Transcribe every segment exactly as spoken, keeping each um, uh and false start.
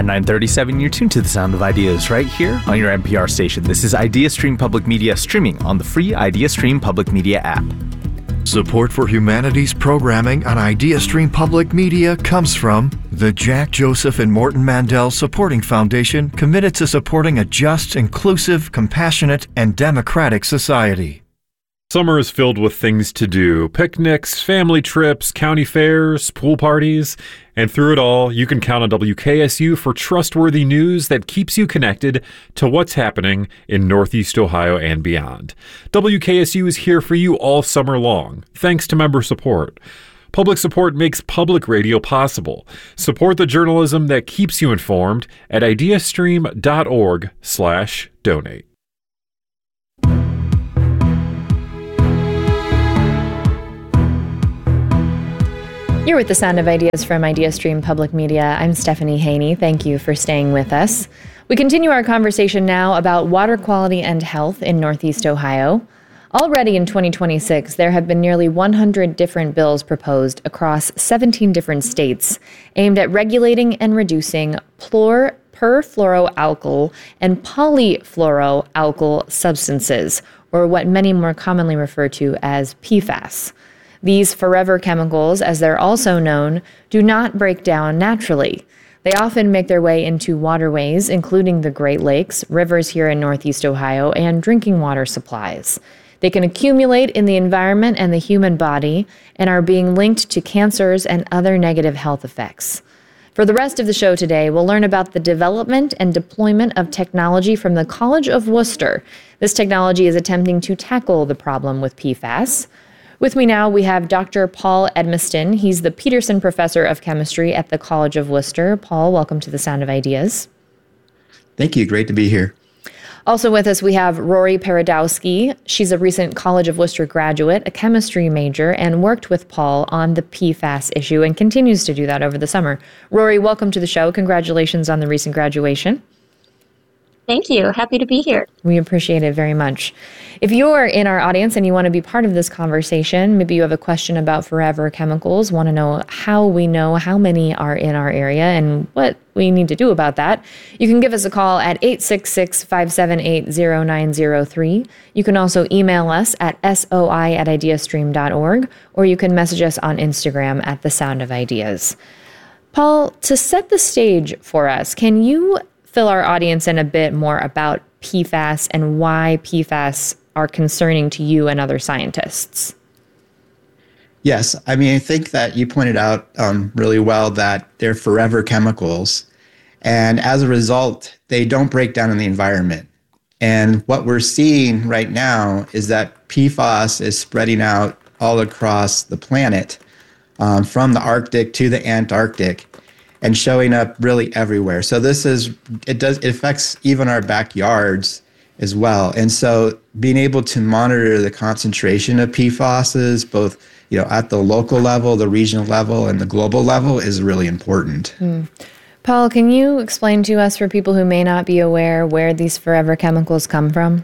At nine thirty-seven, you're tuned to the Sound of Ideas right here on your N P R station. This is IdeaStream Public Media, streaming on the free IdeaStream Public Media app. Support for humanities programming on IdeaStream Public Media comes from the Jack Joseph and Morton Mandel Supporting Foundation, committed to supporting a just, inclusive, compassionate, and democratic society. Summer is filled with things to do: picnics, family trips, county fairs, pool parties. And through it all, you can count on W K S U for trustworthy news that keeps you connected to what's happening in Northeast Ohio and beyond. W K S U is here for you all summer long, thanks to member support. Public support makes public radio possible. Support the journalism that keeps you informed at ideastream.org slash donate. You're with the Sound of Ideas from IdeaStream Public Media. I'm Stephanie Haney. Thank you for staying with us. We continue our conversation now about water quality and health in Northeast Ohio. Already in twenty twenty-six, there have been nearly one hundred different bills proposed across seventeen different states aimed at regulating and reducing plur, perfluoroalkyl and polyfluoroalkyl substances, or what many more commonly refer to as P FAS. These forever chemicals, as they're also known, do not break down naturally. They often make their way into waterways, including the Great Lakes, rivers here in Northeast Ohio, and drinking water supplies. They can accumulate in the environment and the human body and are being linked to cancers and other negative health effects. For the rest of the show today, we'll learn about the development and deployment of technology from the College of Worcester. This technology is attempting to tackle the problem with P FAS. With me now, we have Doctor Paul Edmiston. He's the Peterson Professor of Chemistry at the College of Worcester. Paul, welcome to the Sound of Ideas. Thank you. Great to be here. Also with us, we have Rory Paradowski. She's a recent College of Worcester graduate, a chemistry major, and worked with Paul on the P FAS issue and continues to do that over the summer. Rory, welcome to the show. Congratulations on the recent graduation. Thank you. Happy to be here. We appreciate it very much. If you're in our audience and you want to be part of this conversation, maybe you have a question about forever chemicals, want to know how we know how many are in our area and what we need to do about that, you can give us a call at eight six six, five seven eight, zero nine zero three. You can also email us at soi at ideastream dot org, or you can message us on Instagram at The Sound of Ideas. Paul, to set the stage for us, can you fill our audience in a bit more about P FAS and why P FAS are concerning to you and other scientists? Yes, I mean, I think that you pointed out um, really well that they're forever chemicals. And as a result, they don't break down in the environment. And what we're seeing right now is that P FAS is spreading out all across the planet, um, from the Arctic to the Antarctic, and showing up really everywhere. So this is, it does, it affects even our backyards as well. And so being able to monitor the concentration of P FASs, both, you know, at the local level, the regional level, and the global level is really important. Mm. Paul, can you explain to us, for people who may not be aware, where these forever chemicals come from?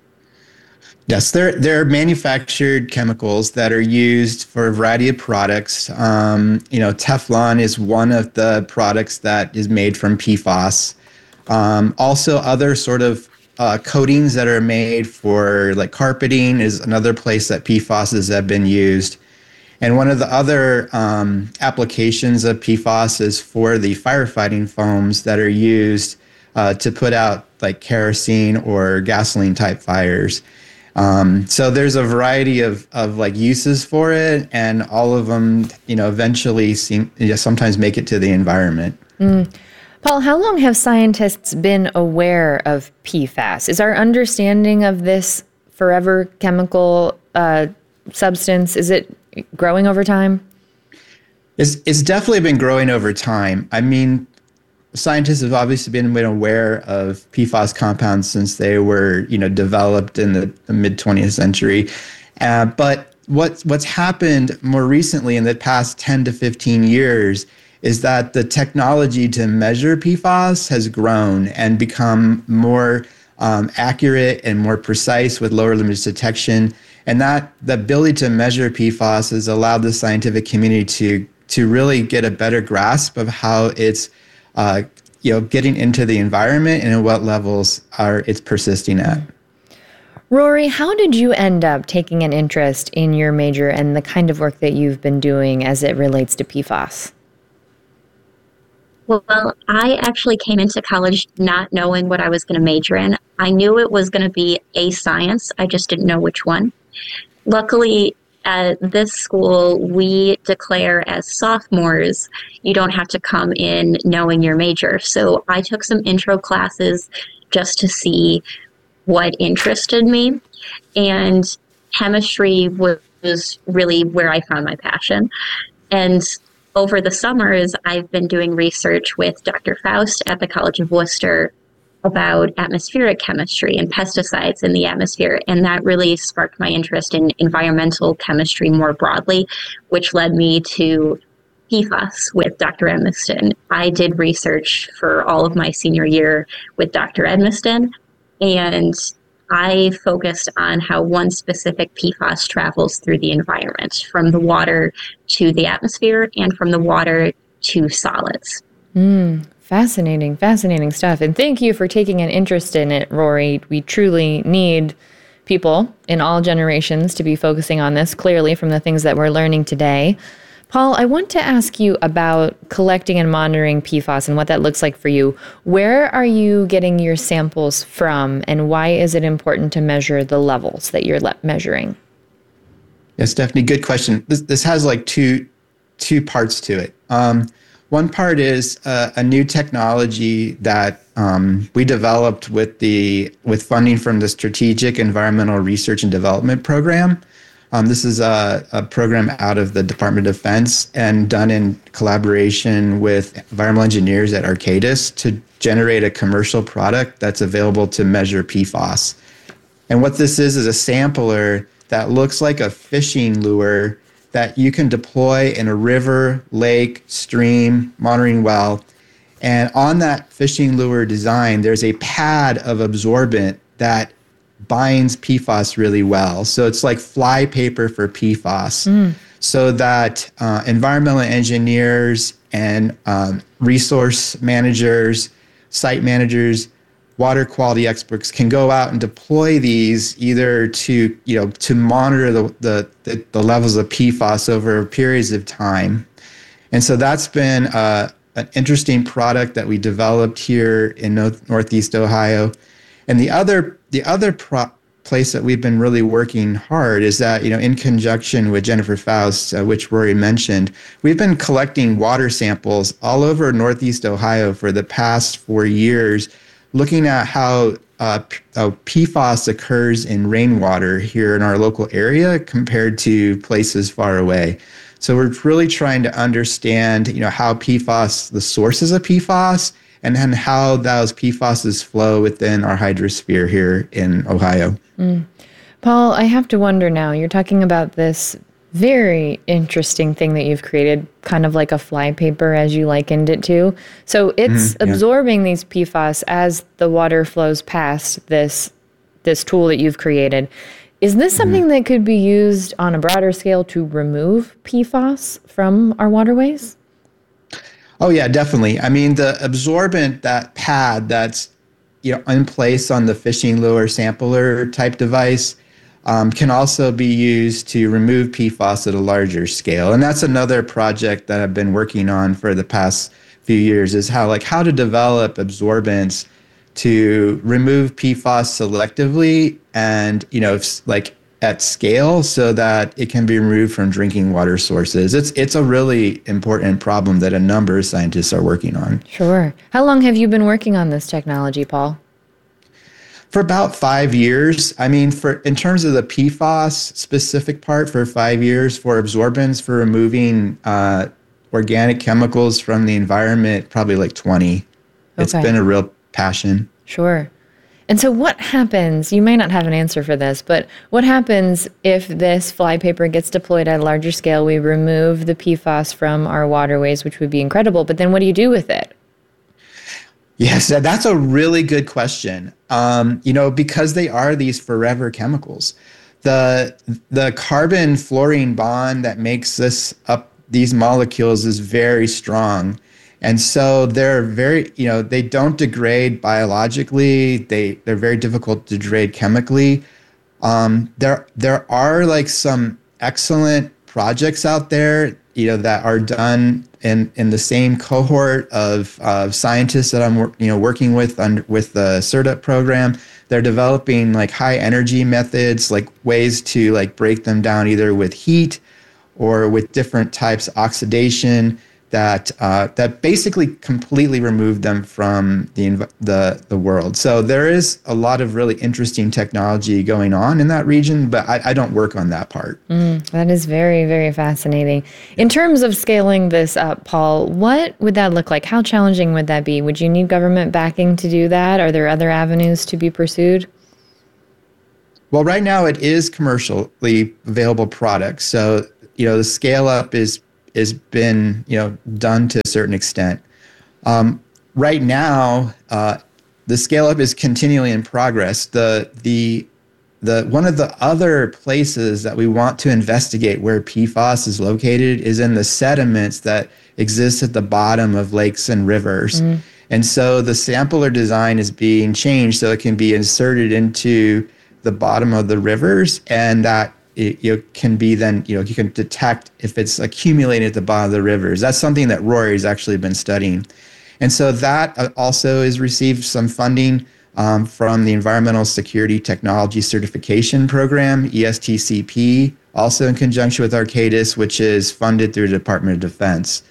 Yes, they're, they're manufactured chemicals that are used for a variety of products. Um, you know, Teflon is one of the products that is made from P FAS. Um, also, other sort of uh, coatings that are made for, like, carpeting is another place that P FASs have been used. And one of the other um, applications of P FAS is for the firefighting foams that are used uh, to put out, like, kerosene or gasoline type fires. Um, so there's a variety of, of like uses for it, and all of them, you know, eventually seem, you know, sometimes make it to the environment. Mm. Paul, how long have scientists been aware of P FAS? Is our understanding of this forever chemical uh, substance, is it growing over time? It's, it's definitely been growing over time. I mean, scientists have obviously been aware of P FAS compounds since they were, you know, developed in the, the mid twentieth century. Uh, but what, what's happened more recently in the past ten to fifteen years is that the technology to measure P FAS has grown and become more um, accurate and more precise with lower limits of detection. And that the ability to measure P FAS has allowed the scientific community to, to really get a better grasp of how it's Uh, you know, getting into the environment and at what levels are it's persisting at. Rory, how did you end up taking an interest in your major and the kind of work that you've been doing as it relates to P FAS? Well, I actually came into college not knowing what I was going to major in. I knew it was going to be a science. I just didn't know which one. Luckily, at this school, we declare as sophomores, you don't have to come in knowing your major. So I took some intro classes just to see what interested me. And chemistry was really where I found my passion. And over the summers, I've been doing research with Doctor Faust at the College of Worcester about atmospheric chemistry and pesticides in the atmosphere. And that really sparked my interest in environmental chemistry more broadly, which led me to P FAS with Doctor Edmiston. I did research for all of my senior year with Doctor Edmiston, and I focused on how one specific P FAS travels through the environment, from the water to the atmosphere and from the water to solids. Mm, fascinating, fascinating stuff. And thank you for taking an interest in it, Rory. We truly need people in all generations to be focusing on this, clearly, from the things that we're learning today. Paul, I want to ask you about collecting and monitoring P FAS and what that looks like for you. Where are you getting your samples from, and why is it important to measure the levels that you're le- measuring? Yeah, Stephanie, good question. This, this has like two two parts to it. Um, one part is uh, a new technology that um, we developed with the with funding from the Strategic Environmental Research and Development Program. Um, this is a, a program out of the Department of Defense and done in collaboration with environmental engineers at Arcadis to generate a commercial product that's available to measure P FAS. And what this is is a sampler that looks like a fishing lure that you can deploy in a river, lake, stream, monitoring well. And on that fishing lure design, there's a pad of absorbent that binds P FAS really well. So it's like fly paper for P FAS, mm. so that uh, environmental engineers and um, resource managers, site managers, water quality experts can go out and deploy these either to, you know, to monitor the, the, the, the levels of P FAS over periods of time. And so that's been uh, an interesting product that we developed here in North, Northeast Ohio. And the other the other pro- place that we've been really working hard is that, you know, in conjunction with Jennifer Faust, uh, which Rory mentioned, we've been collecting water samples all over Northeast Ohio for the past four years, looking at how uh, P- uh, P FAS occurs in rainwater here in our local area compared to places far away. So we're really trying to understand, you know, how P FAS, the sources of P FAS, and then how those P FASs flow within our hydrosphere here in Ohio. Mm. Paul, I have to wonder now, you're talking about this very interesting thing that you've created, kind of like a fly paper as you likened it to. So it's mm-hmm, yeah. absorbing these P FAS as the water flows past this, this tool that you've created. Is this something mm-hmm. that could be used on a broader scale to remove P FAS from our waterways? Oh yeah, definitely. I mean, the absorbent, that pad that's, you know, in place on the fishing lure sampler type device um, can also be used to remove P FAS at a larger scale. And that's another project that I've been working on for the past few years, is how like how to develop absorbents to remove P FAS selectively and, you know, like at scale so that it can be removed from drinking water sources. It's it's a really important problem that a number of scientists are working on. Sure. How long have you been working on this technology, Paul? For about five years. I mean, for in terms of the P FAS specific part, for five years, for absorbents, for removing uh, organic chemicals from the environment, probably like twenty. Okay. It's been a real passion. Sure. And so what happens, you may not have an answer for this, but what happens if this flypaper gets deployed at a larger scale? We remove the P FAS from our waterways, which would be incredible, but then what do you do with it? Yes, that's a really good question. Um, you know, because they are these forever chemicals. The the carbon fluorine bond that makes this up these molecules is very strong. And so they're very, you know, they don't degrade biologically. They they're very difficult to degrade chemically. Um, there there are like some excellent projects out there, you know, that are done in, in the same cohort of uh, scientists that I'm, you know, working with under, with the CERDUP program. They're developing like high energy methods, like ways to like break them down either with heat or with different types of oxidation that uh, that basically completely remove them from the the the world. So there is a lot of really interesting technology going on in that region, but I, I don't work on that part. Mm, that is very, very fascinating. In terms of scaling this up, Paul, what would that look like? How challenging would that be? Would you need government backing to do that? Are there other avenues to be pursued? Well, right now it is commercially available products. So, you know, the scale up is has been, you know, done to a certain extent. Um, right now, uh, the scale up is continually in progress. The the the one of the other places that we want to investigate where P FAS is located is in the sediments that exist at the bottom of lakes and rivers. Mm. And so the sampler design is being changed so it can be inserted into the bottom of the rivers, and that it, you know, can be then, you know, you can detect if it's accumulating at the bottom of the rivers. That's something that Rory's actually been studying. And so that also has received some funding um, from the Environmental Security Technology Certification Program, E S T C P, also in conjunction with Arcadis, which is funded through the Department of Defense.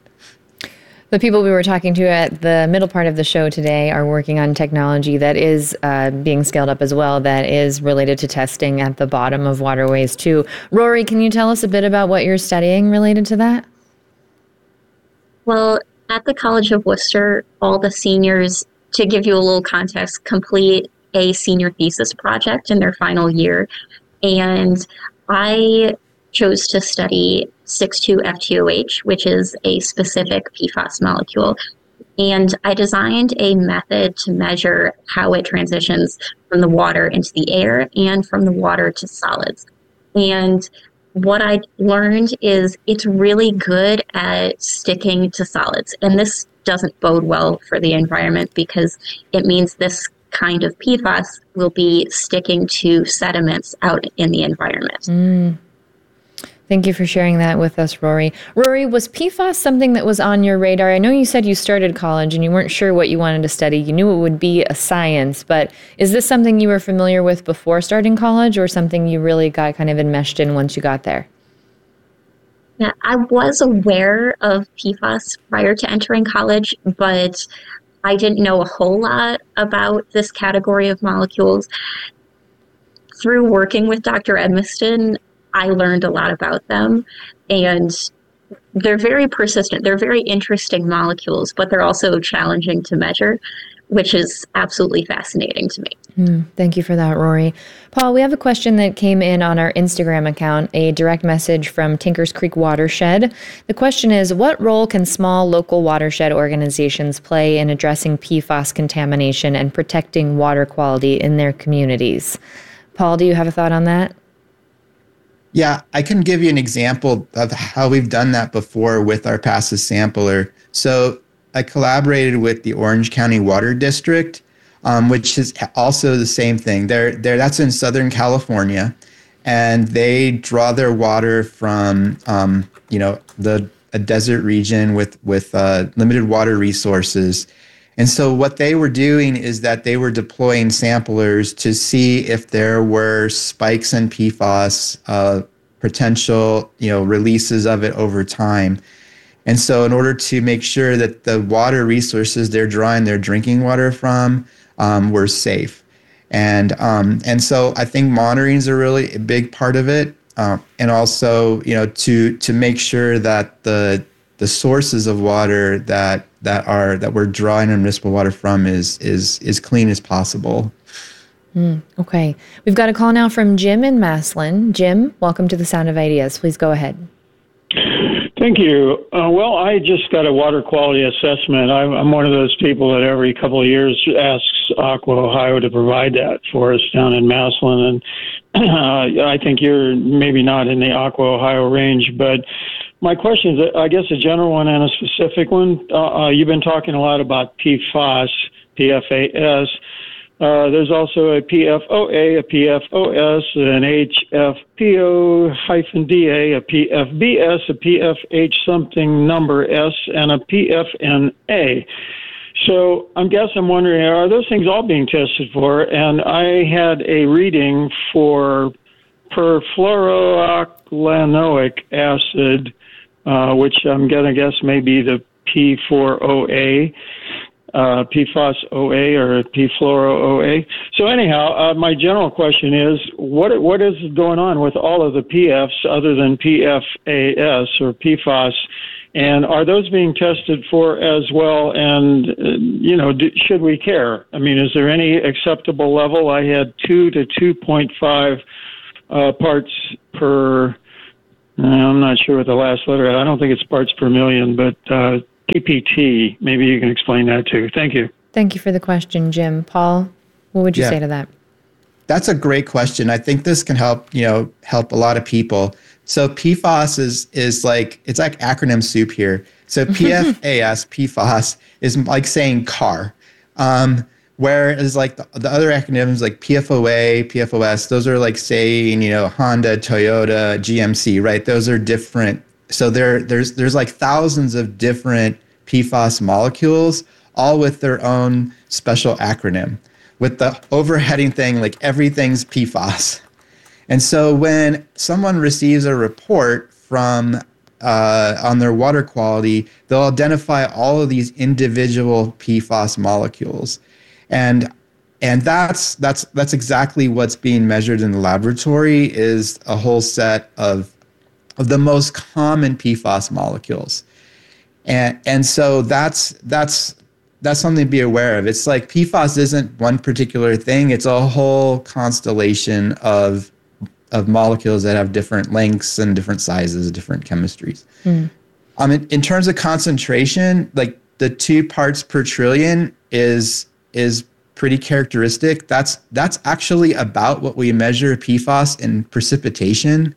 The people we were talking to at the middle part of the show today are working on technology that is uh, being scaled up as well, that is related to testing at the bottom of waterways too. Rory, can you tell us a bit about what you're studying related to that? Well, at the College of Worcester, all the seniors, to give you a little context, complete a senior thesis project in their final year. And I chose to study six two F T O H, which is a specific P FAS molecule. And I designed a method to measure how it transitions from the water into the air and from the water to solids. And what I learned is it's really good at sticking to solids. And this doesn't bode well for the environment because it means this kind of P FAS will be sticking to sediments out in the environment. Mm. Thank you for sharing that with us, Rory. Rory, was P FAS something that was on your radar? I know you said you started college and you weren't sure what you wanted to study. You knew it would be a science, but is this something you were familiar with before starting college or something you really got kind of enmeshed in once you got there? Yeah, I was aware of P FAS prior to entering college, but I didn't know a whole lot about this category of molecules. Through working with Doctor Edmiston, I learned a lot about them, and they're very persistent. They're very interesting molecules, but they're also challenging to measure, which is absolutely fascinating to me. Mm, thank you for that, Rory. Paul, we have a question that came in on our Instagram account, a direct message from Tinkers Creek Watershed. The question is, what role can small local watershed organizations play in addressing P FAS contamination and protecting water quality in their communities? Paul, do you have a thought on that? Yeah, I can give you an example of how we've done that before with our passive sampler. So I collaborated with the Orange County Water District, um, which is also the same thing. They're, they're, that's in Southern California, and they draw their water from, um, you know, the a desert region with, with uh, limited water resources. And so what they were doing is that they were deploying samplers to see if there were spikes in P FAS, uh, potential, you know, releases of it over time. And so in order to make sure that the water resources they're drawing their drinking water from um, were safe. And um, and so I think monitoring is a really a big part of it. Uh, and also, you know, to to make sure that the the sources of water that that are that we're drawing our municipal water from is is as clean as possible. Mm, okay. We've got a call now from Jim in Maslin. Jim, welcome to the Sound of Ideas. Please go ahead. Thank you. Uh, well, I just got a water quality assessment. I'm, I'm one of those people that every couple of years asks Aqua Ohio to provide that for us down in Maslin. And uh, I think you're maybe not in the Aqua Ohio range, but my question is, I guess, a general one and a specific one. Uh, uh, you've been talking a lot about P FAS, P F A S. Uh, there's also a P F O A, a P F O S, an H F P O D A, a P F B S, a P F H something number S, and a P F N A. So I guess I'm wondering, are those things all being tested for? And I had a reading for perfluorooctanoic acid, uh, which I'm going to guess may be the P four O A. Uh, P FAS O A or P fluoro O A. So anyhow, uh, my general question is, what what is going on with all of the P Fs other than P F A S or P FAS, and are those being tested for as well? And, uh, you know, do, should we care? I mean, is there any acceptable level? I had two to two point five uh, parts per, uh, I'm not sure what the last letter is. I don't think it's parts per million, but uh, P P T, maybe you can explain that too. Thank you. Thank you for the question, Jim. Paul, what would you yeah. say to that? That's a great question. I think this can help, you know, help a lot of people. So P FAS is is like, it's like acronym soup here. So P F A S, P FAS, is like saying car. Um, whereas like the, the other acronyms like P F O A, P F O S, those are like saying, you know, Honda, Toyota, G M C, right? Those are different. So there, there's there's like thousands of different P FAS molecules, all with their own special acronym, with the overheading thing like everything's P FAS. And so when someone receives a report from uh, on their water quality, they'll identify all of these individual P FAS molecules, and and that's that's that's exactly what's being measured in the laboratory, is a whole set of of the most common P FAS molecules. And and so that's that's that's something to be aware of. It's like P FAS isn't one particular thing, it's a whole constellation of of molecules that have different lengths and different sizes, different chemistries. Mm. Um, in, in terms of concentration, like the two parts per trillion is is pretty characteristic. That's that's actually about what we measure P FAS in precipitation.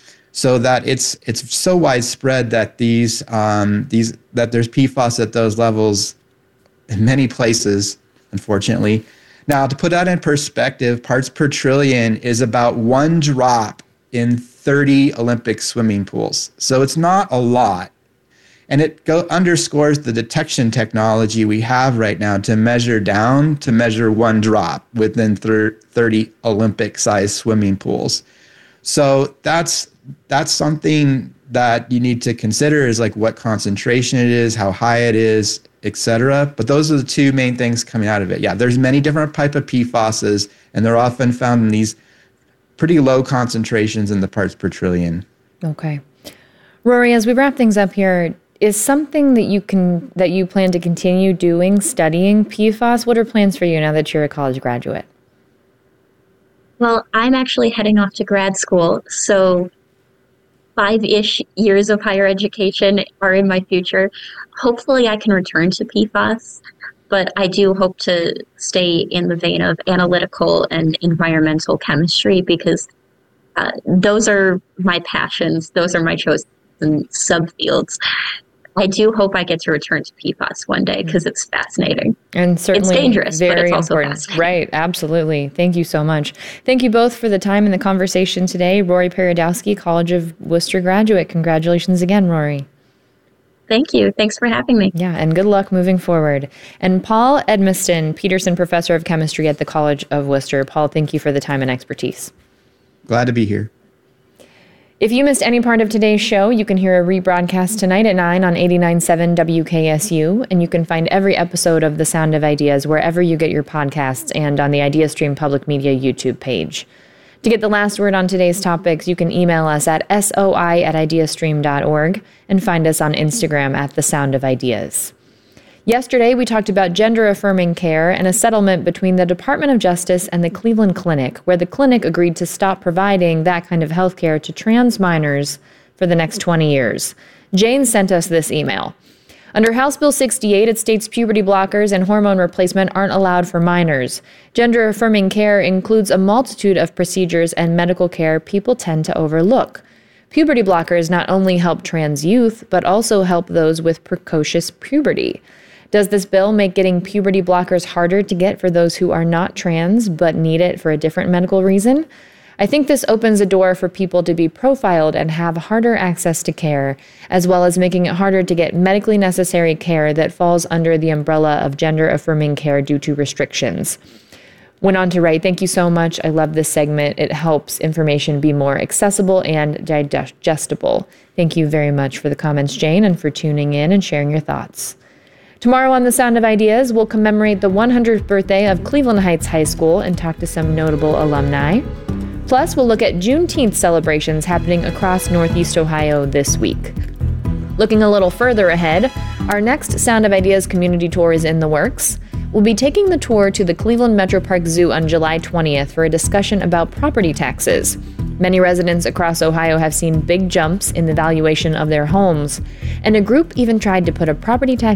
So that it's it's so widespread that these um, these that there's P FAS at those levels in many places, unfortunately. Now, to put that in perspective, parts per trillion is about one drop in thirty Olympic swimming pools. So it's not a lot, and it go, underscores the detection technology we have right now to measure down to measure one drop within thirty Olympic-sized swimming pools. So that's that's something that you need to consider, is like what concentration it is, how high it is, et cetera. But those are the two main things coming out of it. Yeah, there's many different type of P FASs, and they're often found in these pretty low concentrations in the parts per trillion. Okay. Rory, as we wrap things up here, is something that you can that you plan to continue doing, studying P FAS? What are plans for you now that you're a college graduate? Well, I'm actually heading off to grad school, so five-ish years of higher education are in my future. Hopefully I can return to P FAS, but I do hope to stay in the vein of analytical and environmental chemistry, because uh, those are my passions. Those are my chosen subfields. I do hope I get to return to P FAS one day, because it's fascinating. And certainly it's dangerous, very but it's also important. fascinating. Right, absolutely. Thank you so much. Thank you both for the time and the conversation today. Rory Perodowski, College of Worcester graduate. Congratulations again, Rory. Thank you. Thanks for having me. Yeah, and good luck moving forward. And Paul Edmiston, Peterson Professor of Chemistry at the College of Worcester. Paul, thank you for the time and expertise. Glad to be here. If you missed any part of today's show, you can hear a rebroadcast tonight at nine on eighty-nine point seven W K S U, and you can find every episode of The Sound of Ideas wherever you get your podcasts and on the IdeaStream Public Media YouTube page. To get the last word on today's topics, you can email us at soi at ideastream dot org and find us on Instagram at The Sound of Ideas. Yesterday, we talked about gender-affirming care and a settlement between the Department of Justice and the Cleveland Clinic, where the clinic agreed to stop providing that kind of health care to trans minors for the next twenty years. Jane sent us this email. Under House Bill sixty-eight, it states puberty blockers and hormone replacement aren't allowed for minors. Gender-affirming care includes a multitude of procedures and medical care people tend to overlook. Puberty blockers not only help trans youth, but also help those with precocious puberty. Does this bill make getting puberty blockers harder to get for those who are not trans but need it for a different medical reason? I think this opens a door for people to be profiled and have harder access to care, as well as making it harder to get medically necessary care that falls under the umbrella of gender-affirming care due to restrictions. Went on to write, thank you so much. I love this segment. It helps information be more accessible and digestible. Thank you very much for the comments, Jane, and for tuning in and sharing your thoughts. Tomorrow on The Sound of Ideas, we'll commemorate the one hundredth birthday of Cleveland Heights High School and talk to some notable alumni. Plus, we'll look at Juneteenth celebrations happening across Northeast Ohio this week. Looking a little further ahead, our next Sound of Ideas community tour is in the works. We'll be taking the tour to the Cleveland Metro Park Zoo on July twentieth for a discussion about property taxes. Many residents across Ohio have seen big jumps in the valuation of their homes, and a group even tried to put a property tax